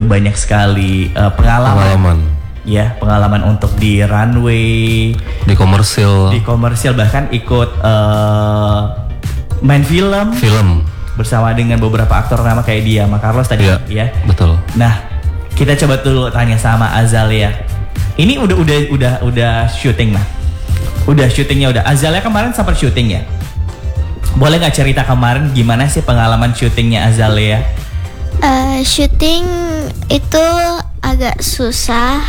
banyak sekali pengalaman. Ya, pengalaman untuk di runway, di komersil, bahkan ikut main film bersama dengan beberapa aktor nama kayak dia, sama Carlos tadi ya. Betul. Nah, kita coba dulu tanya sama Azalea. Ini udah syuting lah. Udah syutingnya udah. Azalea kemarin sempat syuting ya. Boleh nggak cerita kemarin gimana sih pengalaman syutingnya Azalea? Syuting itu agak susah.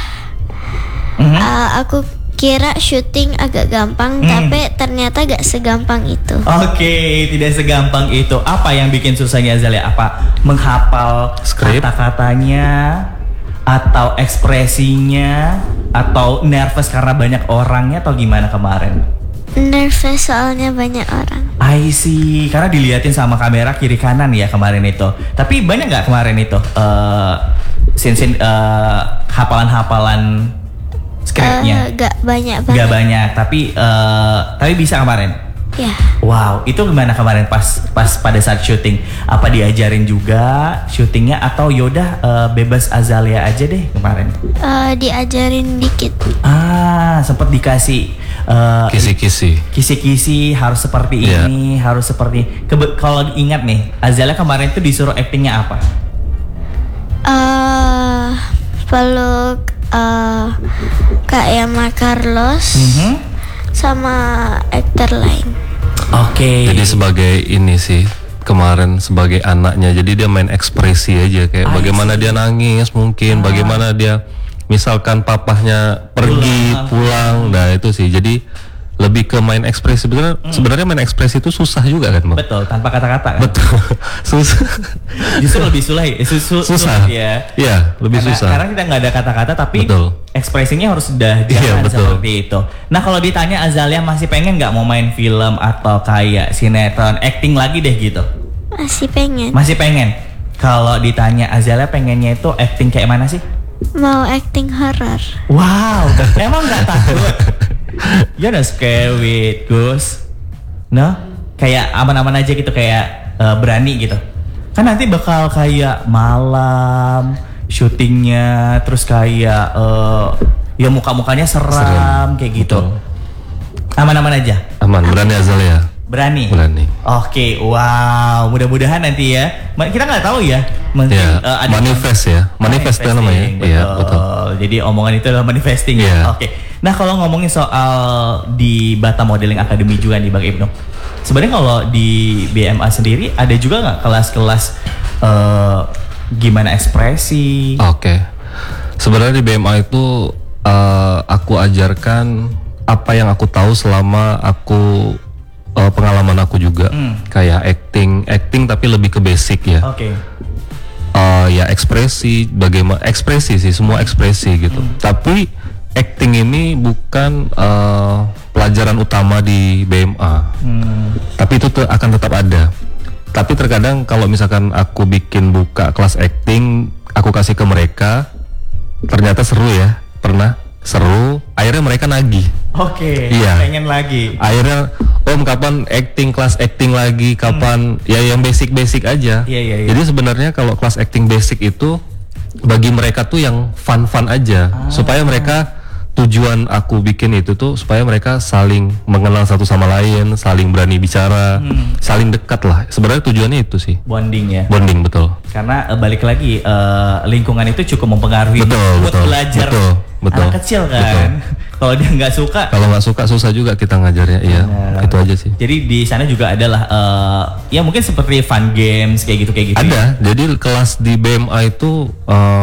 Aku kira syuting agak gampang, tapi ternyata gak segampang itu. Oke, tidak segampang itu. Apa yang bikin susahnya Azalea? Apa menghafal kata-katanya, atau ekspresinya, atau nervous karena banyak orangnya, atau gimana kemarin? Nervous soalnya banyak orang. I see, karena diliatin sama kamera kiri kanan ya kemarin itu. Tapi banyak nggak kemarin itu scene hafalan skripnya? Gak banyak. Gak banyak, tapi bisa kemarin. Ya. Wow, itu gimana kemarin pas pada saat syuting? Apa diajarin juga syutingnya atau yaudah bebas Azalea aja deh kemarin? Diajarin dikit. Sempat dikasih kisi-kisi harus seperti ini, harus seperti. Kalau ingat nih, Azalea kemarin tuh disuruh actingnya apa? Peluk Kak Emma Carlos sama aktor lain. Oke. Jadi sebagai ini sih kemarin sebagai anaknya, jadi dia main ekspresi aja kayak bagaimana dia nangis mungkin, bagaimana dia misalkan papahnya pergi pulang, nah itu sih. Jadi lebih ke main ekspresi. Sebenarnya main ekspresi itu susah juga kan, Bang? Betul, tanpa kata-kata kan? Betul. Susah. Justru lebih susah ya. Iya, lebih susah. Karena kita nggak ada kata-kata, tapi ekspresinya harus sudah jalan seperti itu. Nah, kalau ditanya Azalea masih pengen nggak mau main film atau kayak sinetron, acting lagi deh gitu? Masih pengen. Masih pengen. Kalau ditanya Azalea pengennya itu acting kayak mana sih? Mau acting horror. Wow, emang nggak takut? You're not scared with ghost, no? Kayak aman-aman aja gitu, kayak berani gitu. Kan nanti bakal kayak malam syutingnya, terus kayak ya muka-mukanya seram kayak gitu. Aman-aman aja. Aman, berani Azalea. Berani. Oke, wow. Mudah-mudahan nanti ya. Kita nggak tahu ya. Ada manifest ya. Manifest itu namanya. Iya, betul. Jadi omongan itu adalah manifesting ya. Oke. Nah, kalau ngomongin soal di Batam Modeling Academy juga nih Bang Ibnu. Sebenarnya kalau di BMA sendiri ada juga nggak kelas-kelas gimana ekspresi? Oke. Sebenarnya di BMA itu aku ajarkan apa yang aku tahu selama aku pengalaman aku juga, kayak acting tapi lebih ke basic ya. Oke. Ya ekspresi, bagaimana ekspresi sih, semua ekspresi gitu. Tapi acting ini bukan pelajaran utama di BMA. Tapi itu akan tetap ada. Tapi terkadang kalau misalkan aku buka kelas acting, aku kasih ke mereka, ternyata seru ya, pernah seru, akhirnya mereka nagih. Oke, pengen lagi. Akhirnya, Om kapan kelas acting lagi, kapan ya yang basic aja. Iya. Jadi sebenarnya kalau kelas acting basic itu bagi mereka tuh yang fun aja, supaya mereka, tujuan aku bikin itu tuh supaya mereka saling mengenal satu sama lain, saling berani bicara, saling dekat lah. Sebenarnya tujuannya itu sih. Bonding ya. Bonding, betul. Karena balik lagi lingkungan itu cukup mempengaruhi buat belajar. Betul. Anak kecil kan. Kalau dia nggak suka. Kalau nggak suka susah juga kita ngajarnya. Iya. Itu aja sih. Jadi di sana juga adalah ya mungkin seperti fun games kayak gitu. Ada. Jadi kelas di BMA itu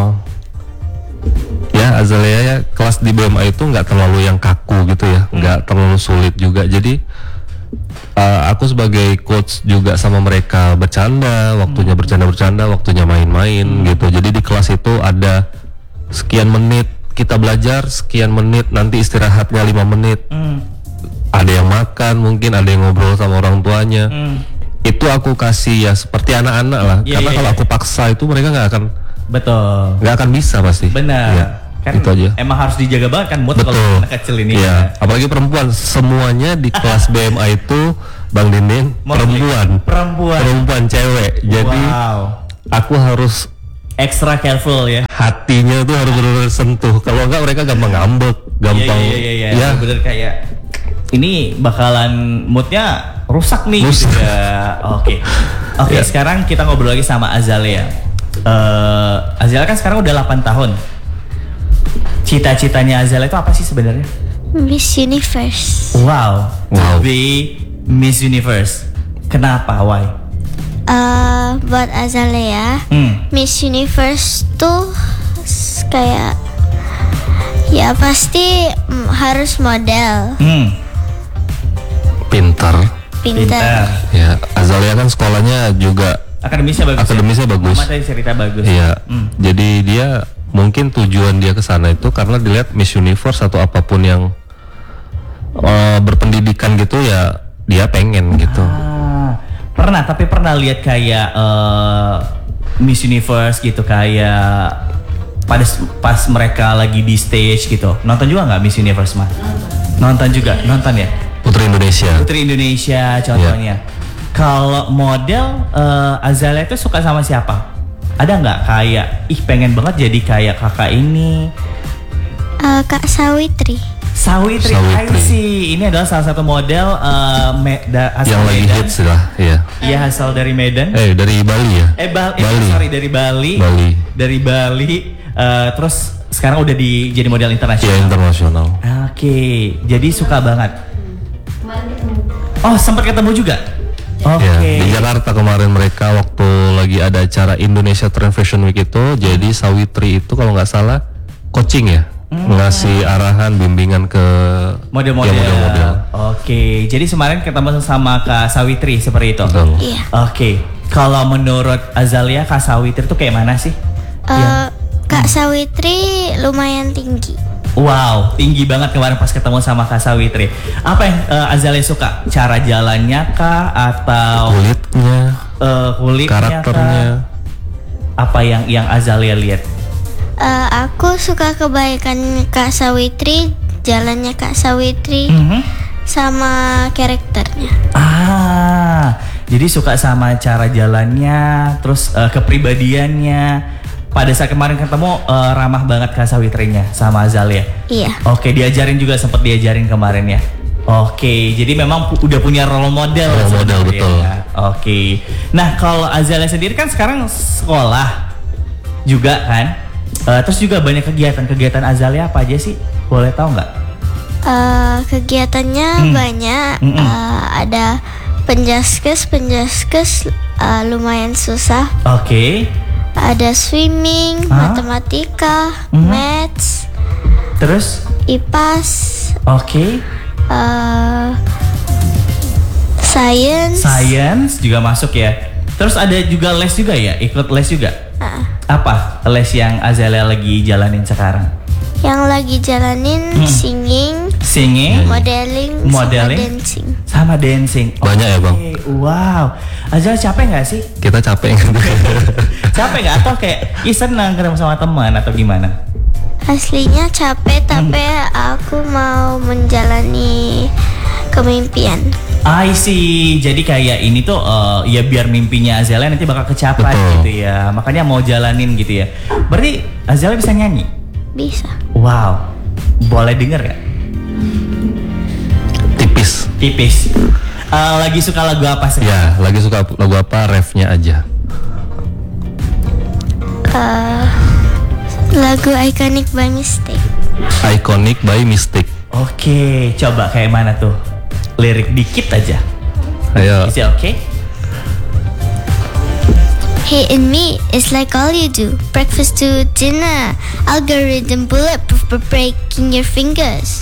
ya Azalea ya, kelas di BMA itu nggak terlalu yang kaku gitu ya, nggak terlalu sulit juga. Jadi aku sebagai coach juga sama mereka bercanda, waktunya bercanda, waktunya main-main gitu. Jadi di kelas itu ada sekian menit kita belajar, sekian menit nanti istirahatnya 5 menit. Ada yang makan, mungkin ada yang ngobrol sama orang tuanya. Itu aku kasih ya seperti anak-anak lah. Karena kalau aku paksa itu mereka nggak akan bisa pasti. Benar. Ya, kan itu aja. Emang harus dijaga banget kan mood kalau anak kecil ini. Iya. Apalagi perempuan, semuanya di kelas BMA itu Bang Dinding perempuan cewek. Jadi aku harus extra careful ya. Hatinya tuh harus benar-benar sentuh. Kalau enggak mereka gampang ngambek, gampang. Iya. Ya, Bener kayak ini bakalan moodnya rusak nih. Rusak. Gitu ya. Oke. Ya. Sekarang kita ngobrol lagi sama Azalea. Azalea kan sekarang udah 8 tahun. Cita-citanya Azalea itu apa sih sebenarnya? Miss Universe. Wow. To be Miss Universe. Kenapa? Why? Buat Azalea, Miss Universe tuh kayak ya pasti harus model, pintar. Ya, Azalea kan sekolahnya juga Akademisnya bagus. Akademisnya bagus. Mama tadi cerita bagus. Iya. Jadi dia mungkin tujuan dia ke sana itu karena dilihat Miss Universe atau apapun yang berpendidikan gitu ya dia pengen gitu. Pernah lihat kayak Miss Universe gitu kayak pas mereka lagi di stage gitu. Nonton juga nggak Miss Universe mah? Nonton juga, nonton ya. Putri Indonesia contohnya. Kalau model Azalea itu suka sama siapa? Ada nggak kayak pengen banget jadi kayak kakak ini? Kak Sawitri. Sawitri. Ini adalah salah satu model yang lagi hits lah, ya. Iya, asal dari Medan. Dari Bali ya. Sorry, dari Bali. Dari Bali. Terus sekarang udah jadi model internasional. Iya, internasional. Oke, jadi suka banget. Oh, sempat ketemu juga. Oke. Ya, di Jakarta kemarin mereka waktu lagi ada acara Indonesia Trend Fashion Week itu, jadi Sawitri itu kalau nggak salah coaching ya. Ngasih arahan bimbingan ke model-model. Oke, jadi kemarin ketemu sama Kak Sawitri seperti itu. Betul. Iya. Oke, kalau menurut Azalea Kak Sawitri itu kayak mana sih? Kak Sawitri lumayan tinggi. Wow, tinggi banget kemarin pas ketemu sama Kak Sawitri. Apa yang Azalea suka? Cara jalannya kah atau kulitnya, karakternya? Kah? Apa yang Azalea lihat? Aku suka kebaikan Kak Sawitri, jalannya Kak Sawitri, sama karakternya. Jadi suka sama cara jalannya, terus kepribadiannya. Pada saat kemarin ketemu ramah banget Kak Sawitrinya sama Azalea. Iya. Oke, sempat diajarin kemarin ya. Oke, jadi memang udah punya role model. Betul. Ya. Oke. Nah, kalau Azalea sendiri kan sekarang sekolah juga kan? Terus juga banyak kegiatan Azalea apa aja sih? Boleh tahu nggak? Kegiatannya banyak. Ada penjaskes lumayan susah. Oke. Ada swimming, matematika, maths, terus IPAS. Oke. Science juga masuk ya. Terus ada juga les juga ya? Ikut les juga? Apa les yang Azalea lagi jalanin sekarang? Yang lagi jalanin singing, modeling, sama dancing. Banyak ya, Bang? Wow. Azalea capek nggak sih? Kita capek. Capek nggak atau kayak senang ketemu sama teman atau gimana? Aslinya capek, tapi aku mau menjalani kemimpian. I see. Jadi kayak ini tuh ya biar mimpinya Azalea nanti bakal kecapai gitu ya. Makanya mau jalanin gitu ya. Berarti Azalea bisa nyanyi? Bisa. Wow. Boleh denger gak? Tipis. Lagi suka lagu apa sih? Ya, lagi suka lagu apa? Refnya aja. Lagu Iconic by Mystic. Iconic by Mystic. Oke, coba kayak mana tuh? Lirik dikit aja. Ayo. Is it okay? Hey and me, it's like all you do. Breakfast to dinner. Algorithm bulletproof for breaking your fingers.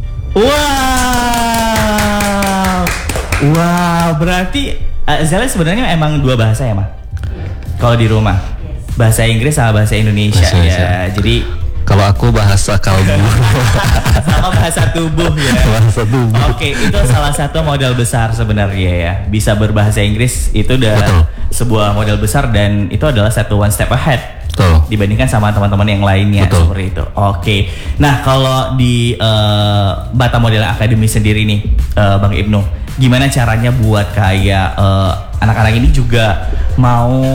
Wow, berarti Azalea sebenarnya emang dua bahasa ya, Ma? Kalau di rumah, bahasa Inggris sama bahasa Indonesia ya. Jadi kalau aku bahasa kalbu. sama bahasa tubuh ya. Oke, itu salah satu modal besar sebenarnya ya. Bisa berbahasa Inggris itu udah sebuah modal besar dan itu adalah one step ahead. Dibandingkan sama teman-teman yang lainnya seperti itu. Oke. Nah, kalau di Bata Model Academy sendiri nih, Bang Ibnu, gimana caranya buat kayak anak-anak ini juga mau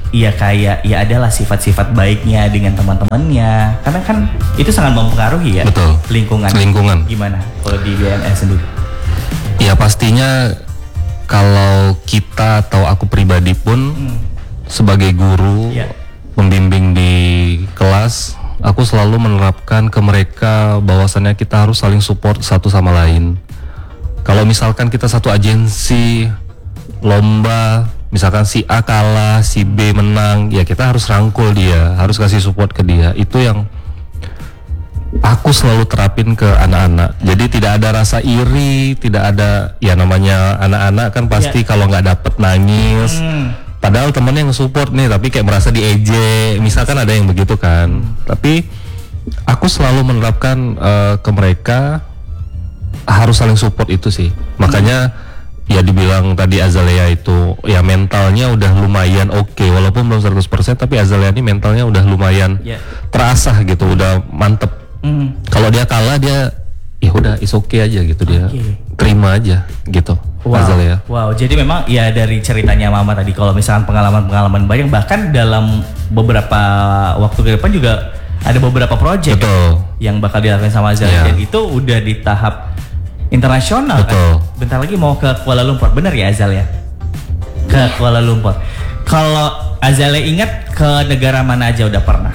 ya kayak ya adalah sifat-sifat baiknya dengan teman-temannya. Karena kan itu sangat mempengaruhi ya. Betul. Lingkungan. Gimana kalau di BNS sendiri? Ya pastinya kalau kita atau aku pribadi pun sebagai guru pembimbing di kelas, aku selalu menerapkan ke mereka bahwasannya kita harus saling support satu sama lain. Kalau misalkan kita satu agensi lomba, misalkan si A kalah, si B menang, ya kita harus rangkul dia, harus kasih support ke dia. Itu yang aku selalu terapin ke anak-anak. Jadi tidak ada rasa iri, tidak ada, ya namanya anak-anak kan pasti kalau nggak dapet nangis. Padahal temennya yang support nih, tapi kayak merasa diejek. Misalkan ada yang begitu kan. Tapi aku selalu menerapkan ke mereka harus saling support itu sih. Makanya ya dibilang tadi Azalea itu ya mentalnya udah lumayan oke, walaupun belum 100%, tapi Azalea ini mentalnya udah lumayan terasah gitu, udah mantep. Kalau dia kalah dia ya udah is okay aja gitu, dia terima aja gitu. Azalea. Wow, jadi memang ya dari ceritanya Mama tadi, kalau misalkan pengalaman-pengalaman banyak, bahkan dalam beberapa waktu ke depan juga ada beberapa project yang bakal dilakukan sama Azalea, dan itu udah di tahap internasional kan. Bentar lagi mau ke Kuala Lumpur, bener ya Azalea? Ke Kuala Lumpur. Kalau Azalea ingat ke negara mana aja udah pernah?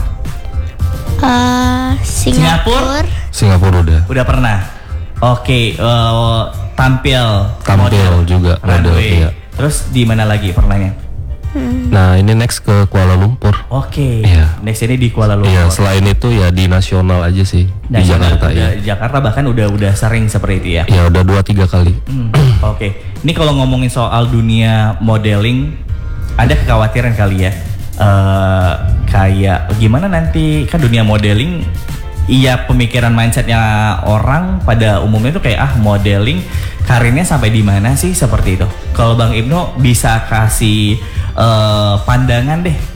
Singapura Udah pernah. Oke, tampil model juga model, iya. Terus di mana lagi pernahnya? Nah ini next ke Kuala Lumpur. Next ini di Kuala Lumpur. Iya, selain itu ya di nasional aja sih, di Jakarta ya. Jakarta bahkan udah sering seperti itu ya. Ya udah 2-3 kali. Oke. Ini kalau ngomongin soal dunia modeling, ada kekhawatiran kali ya? Kayak gimana nanti kan dunia modeling, iya pemikiran mindsetnya orang pada umumnya tuh kayak modeling karirnya sampai di mana sih, seperti itu. Kalau Bang Ibnu bisa kasih pandangan deh.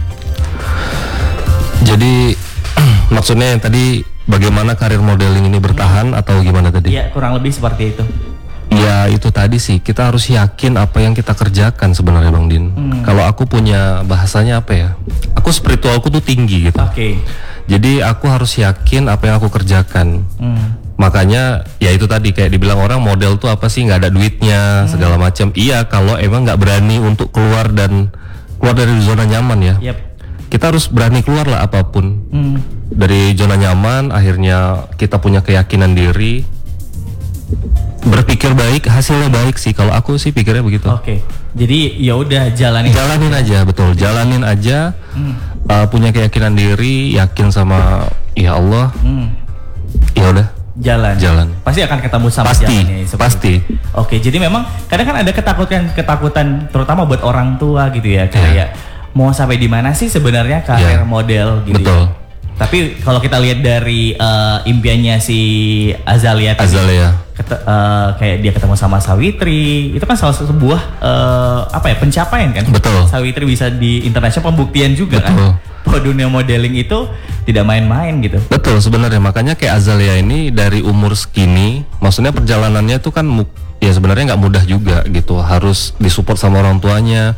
Jadi maksudnya yang tadi bagaimana karir modeling ini bertahan atau gimana tadi? Iya, kurang lebih seperti itu. Ya itu tadi sih, kita harus yakin apa yang kita kerjakan sebenarnya Bang Din. Kalau aku punya bahasanya apa ya, aku spiritualku tuh tinggi gitu. Jadi aku harus yakin apa yang aku kerjakan. Makanya ya itu tadi kayak dibilang orang model tuh apa sih, nggak ada duitnya segala macam. Iya kalau emang nggak berani untuk keluar dari zona nyaman ya. Kita harus berani keluar lah apapun dari zona nyaman. Akhirnya kita punya keyakinan diri, berpikir baik, hasilnya baik sih. Kalau aku sih pikirnya begitu. Jadi ya udah jalanin aja, betul. Jalanin aja. Punya keyakinan diri, yakin sama ya Allah. Ya udah. Jalan. Pasti akan ketemu sama jalannya. Pasti. Jadi memang kadang kan ada ketakutan terutama buat orang tua gitu ya, kayak mau sampai di mana sih sebenarnya karir model gitu. Betul. Tapi kalau kita lihat dari impiannya si Azalea kayak dia ketemu sama Sawitri, itu kan salah satu sebuah pencapaian kan. Betul. Sawitri bisa di internasional, pembuktian juga kan. Bahwa dunia modeling itu tidak main-main gitu. Betul, sebenarnya makanya kayak Azalea ini dari umur segini, maksudnya perjalanannya tuh kan ya sebenarnya nggak mudah juga gitu, harus disupport sama orang tuanya.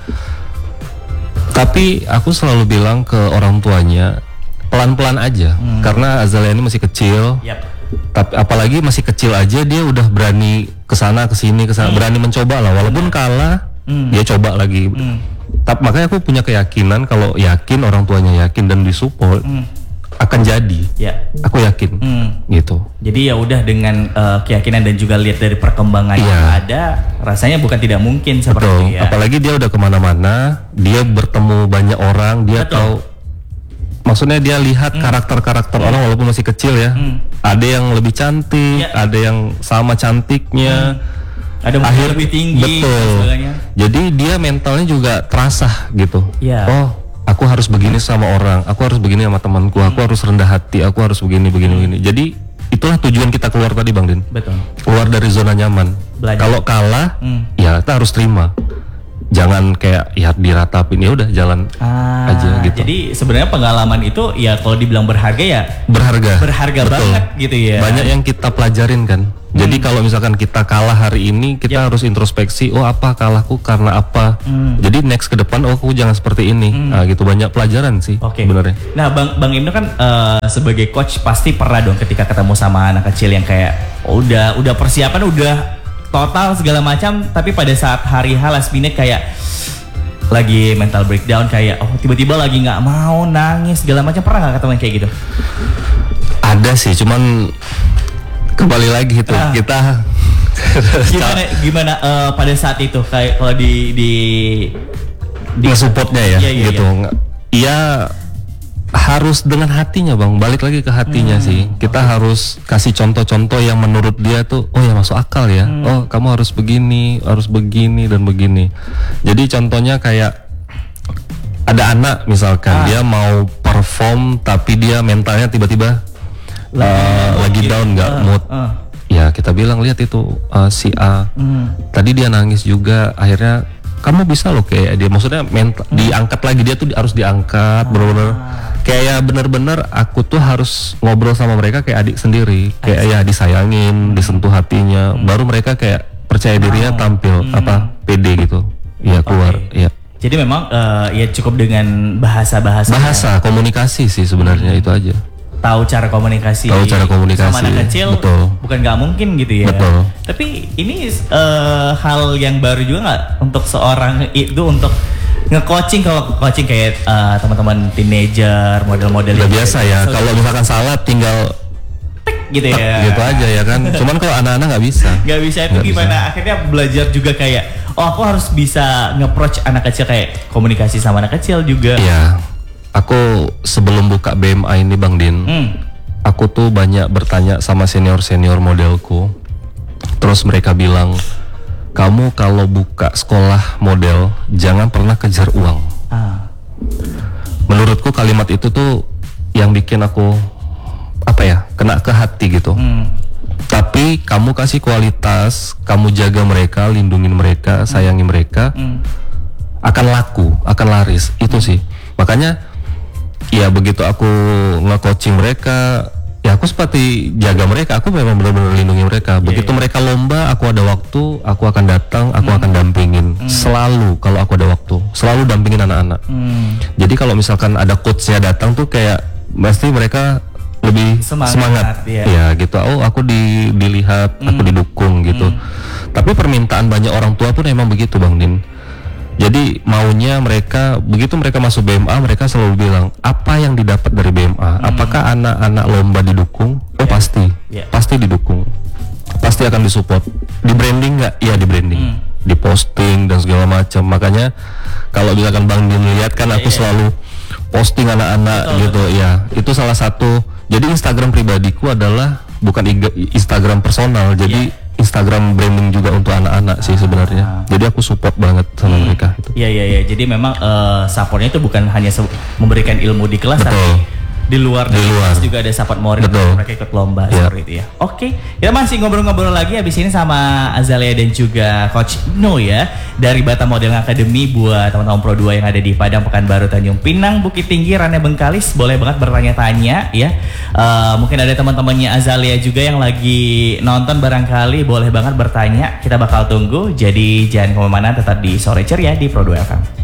Tapi aku selalu bilang ke orang tuanya, pelan-pelan aja, karena Azalea ini masih kecil. Tapi apalagi masih kecil aja dia udah berani kesana kesini, berani mencoba lah, walaupun kalah dia coba lagi. Tapi makanya aku punya keyakinan kalau yakin orang tuanya yakin dan disupport akan jadi. Aku yakin gitu. Jadi ya udah dengan keyakinan dan juga lihat dari perkembangan yang ada, rasanya bukan tidak mungkin seperti itu ya. Apalagi dia udah kemana-mana, dia bertemu banyak orang, dia tahu. Maksudnya dia lihat karakter-karakter orang walaupun masih kecil ya. Ada yang lebih cantik, ada yang sama cantiknya. Ada yang lebih tinggi. Betul. Jadi dia mentalnya juga terasa gitu. Oh, aku harus begini sama orang, aku harus begini sama temanku, aku harus rendah hati, aku harus begini. Jadi itulah tujuan kita keluar tadi Bang Din. Betul. Keluar dari zona nyaman. Kalau kalah, ya kita harus terima. Jangan kayak ya diratapin, ya udah jalan aja gitu. Jadi sebenarnya pengalaman itu ya kalau dibilang berharga ya berharga Betul. banget gitu ya. Banyak yang kita pelajarin kan. Jadi kalau misalkan kita kalah hari ini, kita harus introspeksi, oh apa kalahku karena apa. Jadi next ke depan, oh aku jangan seperti ini. Nah gitu, banyak pelajaran sih sebenarnya. Nah Bang Ibnu kan sebagai coach pasti pernah dong ketika ketemu sama anak kecil yang kayak udah persiapan udah total segala macam, tapi pada saat hari H last minute kayak lagi mental breakdown, kayak tiba-tiba lagi nggak mau, nangis segala macam. Pernah nggak ketemu kayak gitu? Ada sih, cuman kembali lagi itu kita gimana pada saat itu kayak kalau di supportnya ya, gitu. Iya, harus dengan hatinya Bang, balik lagi ke hatinya sih. Kita harus kasih contoh-contoh yang menurut dia tuh, oh ya masuk akal ya. Oh kamu harus begini dan begini. Jadi contohnya kayak ada anak misalkan dia mau perform tapi dia mentalnya tiba-tiba lagi down, nggak mood. Ya kita bilang, lihat itu si A tadi dia nangis juga, akhirnya kamu bisa loh kayak dia, maksudnya mental diangkat lagi, dia tuh harus diangkat bener-bener kayak bener-bener aku tuh harus ngobrol sama mereka kayak adik sendiri, kayak ya disayangin, disentuh hatinya, baru mereka kayak percaya dirinya tampil pede gitu ya keluar. Ya jadi memang ya cukup dengan bahasa komunikasi sih sebenarnya, itu aja. Tahu cara komunikasi sama anak kecil, bukan nggak mungkin gitu ya. Betul. Tapi ini hal yang baru juga nggak untuk seorang itu untuk nge-coaching. Kalau coaching kayak teman-teman teenager, model-model udah biasa ya. Kalau misalkan salah tinggal gitu ya. Gitu aja ya kan. Cuman kalau anak-anak nggak bisa. Nggak bisa itu gimana? Akhirnya belajar juga kayak, aku harus bisa nge-approach anak kecil, kayak komunikasi sama anak kecil juga. Iya. Aku sebelum buka BMA ini Bang Din, aku tuh banyak bertanya sama senior-senior modelku. Terus mereka bilang, kamu kalau buka sekolah model jangan pernah kejar uang. Menurutku kalimat itu tuh yang bikin aku kena ke hati gitu. Tapi kamu kasih kualitas, kamu jaga mereka, lindungin mereka, sayangi mereka, akan laku, akan laris. Itu sih. Makanya ya begitu aku nge-coaching mereka, ya aku seperti jaga mereka, aku memang benar-benar lindungi mereka. Begitu mereka lomba, aku ada waktu, aku akan datang, aku akan dampingin. Selalu kalau aku ada waktu, selalu dampingin anak-anak. Jadi kalau misalkan ada coachnya datang tuh kayak pasti mereka lebih semangat. Ya gitu, aku dilihat, aku didukung gitu. Tapi permintaan banyak orang tua pun emang begitu Bang Din. Jadi maunya mereka, begitu mereka masuk BMA, mereka selalu bilang, apa yang didapat dari BMA? Apakah anak-anak lomba didukung? Oh pasti didukung, pasti akan disupport. Di branding nggak? Iya di branding, di posting dan segala macam. Makanya kalau misalkan Bang Din lihat kan aku selalu posting anak-anak gitu. Ya itu salah satu. Jadi Instagram pribadiku adalah bukan Instagram personal, jadi Instagram branding juga untuk anak-anak sih sebenarnya. Jadi aku support banget sama mereka. Iya. Jadi memang supportnya itu bukan hanya memberikan ilmu di kelas, tapi di luar juga ada support moral. Mereka ikut lomba seperti itu ya. Oke, kita masih ngobrol-ngobrol lagi habis ini sama Azalea dan juga Coach Ibnu ya, dari Batam Modeling Academy buat teman-teman Pro 2 yang ada di Padang, Pekanbaru, Tanjung Pinang, Bukit Tinggi, Rane Bengkalis. Boleh banget bertanya-tanya ya. Mungkin ada teman-temannya Azalea juga yang lagi nonton barangkali, boleh banget bertanya. Kita bakal tunggu. Jadi jangan kemana-mana, tetap di Sore Ceria di Pro 2 FM.